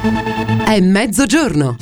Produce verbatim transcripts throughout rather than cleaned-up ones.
È mezzogiorno.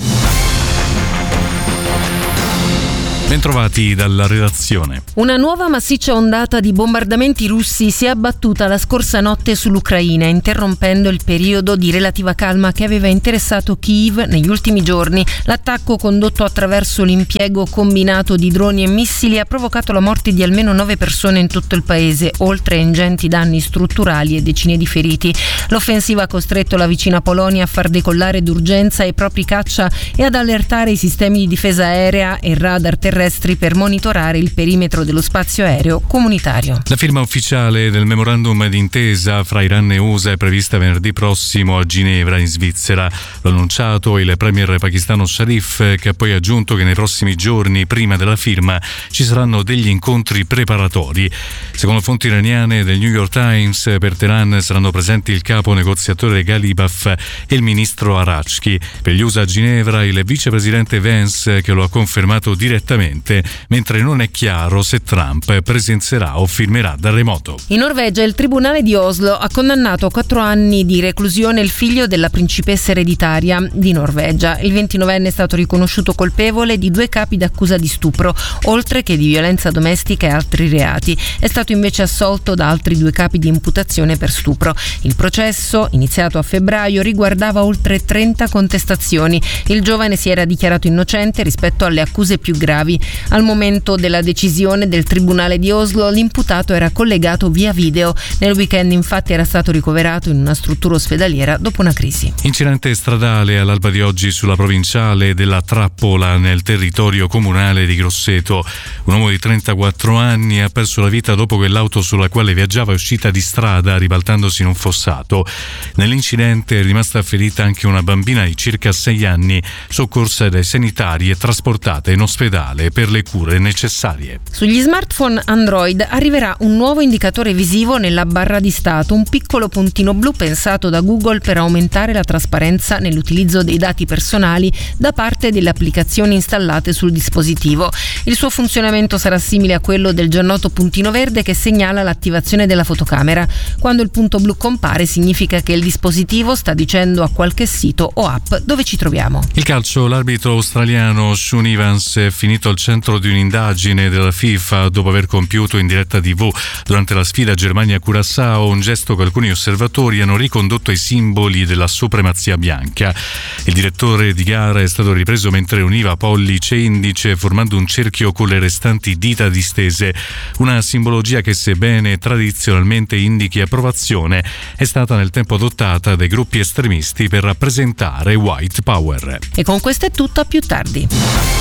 Bentrovati dalla redazione. Una nuova massiccia ondata di bombardamenti russi si è abbattuta la scorsa notte sull'Ucraina, interrompendo il periodo di relativa calma che aveva interessato Kiev negli ultimi giorni. L'attacco, condotto attraverso l'impiego combinato di droni e missili, ha provocato la morte di almeno nove persone in tutto il paese, oltre a ingenti danni strutturali e decine di feriti. L'offensiva ha costretto la vicina Polonia a far decollare d'urgenza i propri caccia e ad allertare i sistemi di difesa aerea e radar terrestri per monitorare il perimetro dello spazio aereo comunitario. La firma ufficiale del memorandum d'intesa fra Iran e U S A è prevista venerdì prossimo a Ginevra, in Svizzera. L'ha annunciato il premier pakistano Sharif, che ha poi aggiunto che nei prossimi giorni, prima della firma, ci saranno degli incontri preparatori. Secondo fonti iraniane del New York Times, per Teheran saranno presenti il capo negoziatore Ghalibaf e il ministro Arachki. Per gli U S A a Ginevra il vicepresidente Vance, che lo ha confermato direttamente, mentre non è chiaro se Trump presenzierà o firmerà da remoto. In Norvegia il tribunale di Oslo ha condannato a quattro anni di reclusione il figlio della principessa ereditaria di Norvegia. Il ventinovenne è stato riconosciuto colpevole di due capi d'accusa di stupro, oltre che di violenza domestica e altri reati. È stato invece assolto da altri due capi di imputazione per stupro. Il processo, iniziato a febbraio, riguardava oltre trenta contestazioni. Il giovane si era dichiarato innocente rispetto alle accuse più gravi. Al momento della decisione del tribunale di Oslo, l'imputato era collegato via video. Nel weekend infatti era stato ricoverato in una struttura ospedaliera dopo una crisi. Incidente stradale all'alba di oggi sulla provinciale della Trappola, nel territorio comunale di Grosseto. Un uomo di trentaquattro anni ha perso la vita dopo che l'auto sulla quale viaggiava è uscita di strada, ribaltandosi in un fossato. Nell'incidente è rimasta ferita anche una bambina di circa sei anni, soccorsa dai sanitari e trasportata in ospedale per le cure necessarie. Sugli smartphone Android arriverà un nuovo indicatore visivo nella barra di stato, un piccolo puntino blu pensato da Google per aumentare la trasparenza nell'utilizzo dei dati personali da parte delle applicazioni installate sul dispositivo. Il suo funzionamento sarà simile a quello del già noto puntino verde che segnala l'attivazione della fotocamera. Quando il punto blu compare significa che il dispositivo sta dicendo a qualche sito o app dove ci troviamo. Il calcio, l'arbitro australiano Sean Evans è finito al centro di un'indagine della FIFA dopo aver compiuto in diretta tivù durante la sfida Germania-Curaçao un gesto che alcuni osservatori hanno ricondotto ai simboli della supremazia bianca. Il direttore di gara è stato ripreso mentre univa pollice e indice formando un cerchio con le restanti dita distese, una simbologia che, sebbene tradizionalmente indichi approvazione, è stata nel tempo adottata dai gruppi estremisti per rappresentare white power. E con questo è tutto, a più tardi.